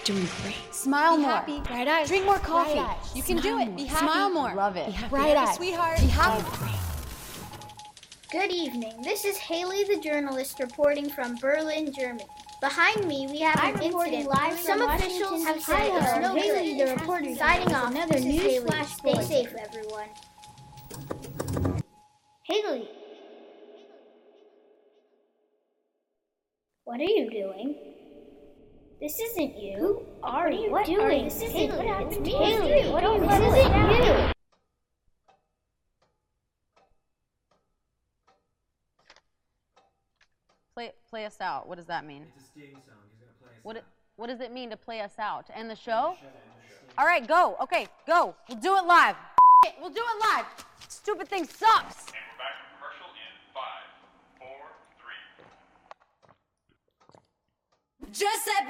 Doing great. Smile Be more. happy. Bright eyes. Drink more coffee. Bright eyes. You can do it. Be happy. Smile more. Love it. Be happy. Bright eyes. Sweetheart. Be happy. Good evening. This is Haley the journalist reporting from Berlin, Germany. Behind me, we have an incident. Live Some from officials have Washington, said D.C. it's no Haley, good. the reporter. Signing off. Another This is news Haley. flash Stay report. safe, everyone. Haley. What are you doing? This isn't you. Who are you? What are you doing? This isn't Haley, you. it's It's me. Haley. What are you This doing? isn't you. Play us out. What does that mean? It's a sting song. He's going to play us out. What does it mean to play us out? To end the show? All right, go. Okay, go. We'll do it live. We'll do it live. Stupid thing sucks. And we're back to commercial in 5, 4, 3. Just let